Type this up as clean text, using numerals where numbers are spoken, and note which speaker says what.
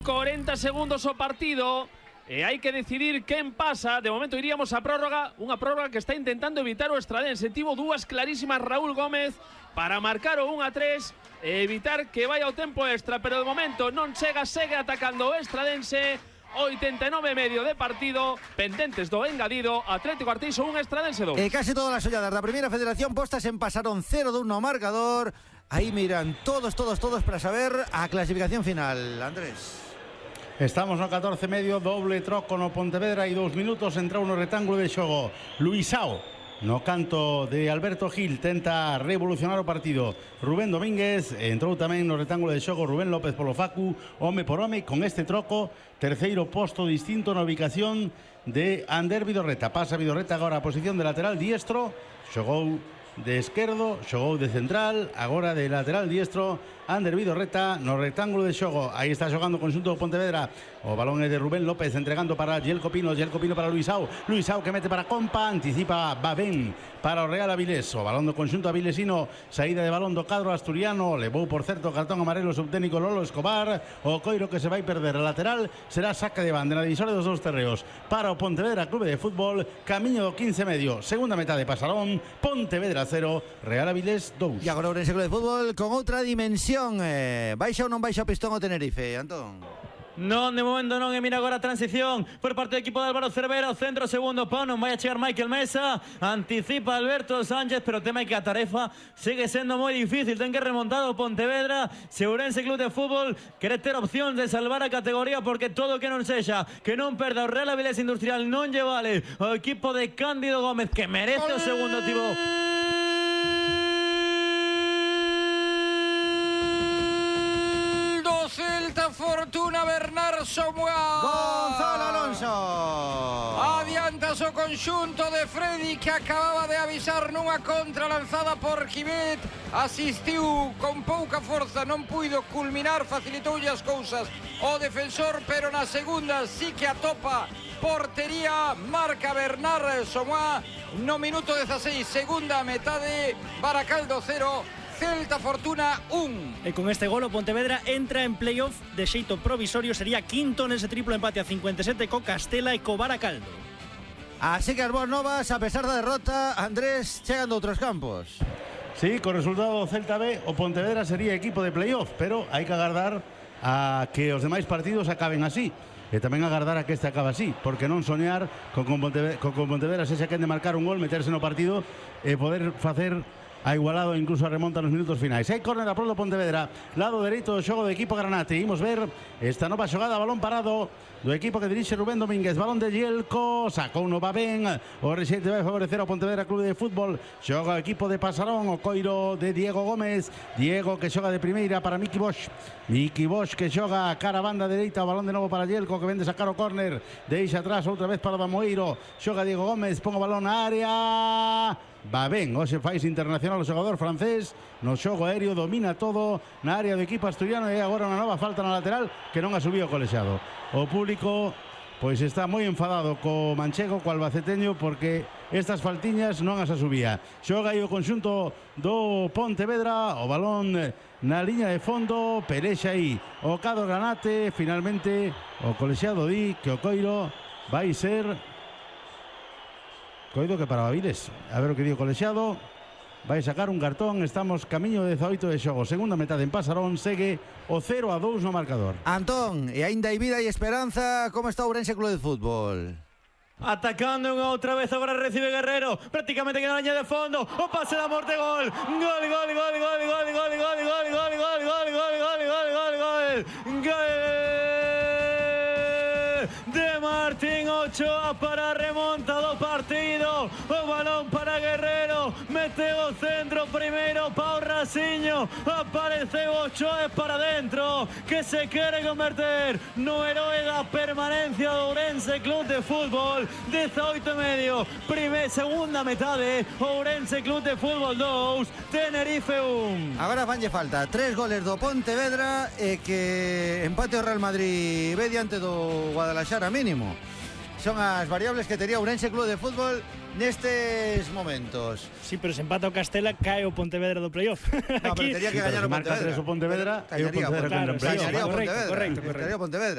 Speaker 1: 40 segundos o partido. Hai que decidir quen pasa. De momento iríamos a prórroga. Unha prórroga que está intentando evitar o Estradense. Tivo dúas clarísimas Raúl Gómez para marcar o 1-3 e evitar que vai ao tempo extra, pero de momento non chega, segue atacando o Estradense. 89,5 de partido, pendentes do engadido. Atlético Arteixo 1, Estradense 2.
Speaker 2: Casi todas las olladas da primeira federación postas en pasaron 0-1 ao marcador. Aí miran todos para saber a clasificación final. Andrés.
Speaker 3: Estamos no 14,5, doble troco no Pontevedra e 2 minutos entrou no rectángulo de xogo Luisao. No canto de Alberto Gil tenta revolucionar o partido. Rubén Domínguez entrou tamén no rectángulo de xogo Rubén López polo Facu, home por home con este troco. Terceiro posto distinto na ubicación de Ander Vidorreta. Pasa Vidorreta agora a posición de lateral diestro. Xogou de esquerdo, xogou de central, agora de lateral diestro. Ander Vidorreta no rectángulo de xogo. Aí está xogando o conxunto do Pontevedra. O balón é de Rubén López entregando para Gelco Pino para Luisao. Luisao que mete para Compa, anticipa va ben para o Real Avilés. O balón do conxunto avilesino, saída de balón do cadro asturiano. Levou por certo cartón amarelo o subtécnico Lolo Escobar. O coiro que se vai perder a lateral será saca de banda na divisória dos dous terreos para o Pontevedra Clube de Fútbol. Camiño do 15,5, segunda metade pasarón. Pontevedra 0, Real Avilés 2.
Speaker 2: E agora o Ourense Clube de Fútbol con outra dimensión. Baixa ou non baixa o pistón o Tenerife, Antón?
Speaker 4: Non, de momento non, e mira agora a transición por parte do equipo de Álvaro Cervera. O centro, segundo pau, non vai a chegar Michael Mesa, anticipa Alberto Sánchez, pero o tema é que a tarefa sigue sendo moi difícil. Ten que remontar o Pontevedra. Se Ourense Club de Fútbol quere ter opción de salvar a categoría, porque todo que non sexa que non perda o Real Avilés Industrial non lle vale o equipo de Cándido Gómez, que merece o segundo tivo.
Speaker 5: Celta Fortuna Bernard Samuel.
Speaker 2: Gonzalo Alonso.
Speaker 5: Adiantas o conxunto de Freddy, que acababa de avisar nunha contra lanzada por Quimet. Asistiu con pouca forza, non puido culminar, facilitoulle as cousas o defensor, pero na segunda sí que atopa portería. Marca Bernard Samuel no minuto 16, segunda metade. Baracaldo 0, Celta Fortuna 1.
Speaker 6: E con este gol o Pontevedra entra en playoff de xeito provisorio. Sería quinto nese triplo empate a 57 co Castela e co Baracaldo.
Speaker 2: Así que as boas novas, a pesar da derrota, Andrés, chegan de outros campos.
Speaker 3: Sí, con resultado Celta B, o Pontevedra sería equipo de playoff, pero hai que agardar a que os demais partidos acaben así. E tamén agardar a que este acabe así, porque non soñar con Pontevedra se xa quen de marcar un gol, meterse no partido e poder facer a igualado, incluso a remonta nos minutos finais. Hai córner a prol do Pontevedra, lado dereito do xogo do equipo granate. Imos ver esta nova xogada, balón parado do equipo que dirixe Rubén Domínguez. Balón de Gelco, sacou no va ben. O rexete vai favorecer ao Pontevedra Clube de Fútbol. Xoga o equipo de Pasarón, o coiro de Diego Gómez. Diego que xoga de primeira para Miki Bosch. Miki Bosch que xoga a cara a banda dereita. O balón de novo para Gelco, que vende sacar o córner. Deixa atrás outra vez para Damoeiro. Xoga Diego Gómez, pon o balón na área. Va ben, hoxe fais internacional o xogador francés. No xogo aéreo domina todo na área do equipo asturiano. E agora unha nova falta na lateral que non a subiu o colexiado. O público pois está moi enfadado co manchego, co albaceteño, porque estas faltiñas non as asubía. Xoga aí o conxunto do Pontevedra. O balón na liña de fondo, pelexa aí o cadro granate. Finalmente o colexiado di que o coiro vai ser coido que para Avilés. A ver o que di o colexiado. Vai sacar un cartón. Estamos camiño de 18 de xogo. Segunda metade en Pasarón. Segue o 0-2 no marcador.
Speaker 2: Antón, e aínda hai vida e esperanza. Como está o Ourense Clube de Fútbol?
Speaker 4: Atacando unha outra vez, agora recibe Guerrero, prácticamente que na liña de fondo, o pase da morte, gol, gol, gol, gol, gol, gol, gol, gol, gol, gol, gol, gol, gol, gol, gol, gol, gol de Martín Ochoa para a remonta do partido. O balón para Guerrero, mete o centro primeiro para o Rasiño, aparece Ochoa para dentro, que se quere converter no heroe da permanencia do Ourense Club de Fútbol. 18,5, segunda metade, Ourense Club de Fútbol 2, Tenerife 1.
Speaker 2: Agora fanlle falta 3 goles do Pontevedra e que empate o Real Madrid ve diante do Guadalajara mínimo. Son as variables que tería Ourense Club de Fútbol nestes momentos.
Speaker 6: Sí, pero se empata o Castela, cae o Pontevedra do playoff.
Speaker 2: No, pero tería que gañar o Pontevedra.
Speaker 3: Marca 3 o Pontevedra e o Pontevedra
Speaker 6: claro,
Speaker 3: contra en playoff.
Speaker 2: Gañaría o Pontevedra.
Speaker 6: Correcto.
Speaker 2: Gañaría o Pontevedra.